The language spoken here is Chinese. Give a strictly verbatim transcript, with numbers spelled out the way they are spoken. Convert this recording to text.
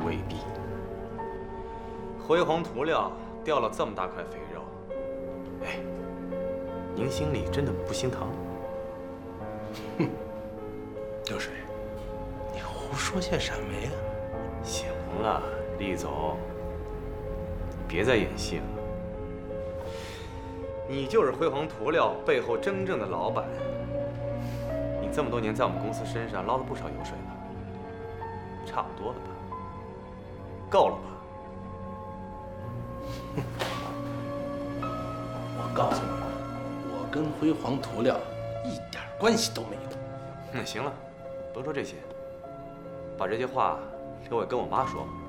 未必。辉煌涂料掉了这么大块肥肉，哎，您心里真的不心疼？ 哼，流水，你胡说些什么呀？ 行了，厉总，别再演戏了。你就是辉煌涂料背后真正的老板。你这么多年在我们公司身上捞了不少油水了，差不多了吧？够了吧？ 我告诉你，我跟辉煌涂料一点关系都没有。 那行了，甭说这些，把这些话留我跟我妈说。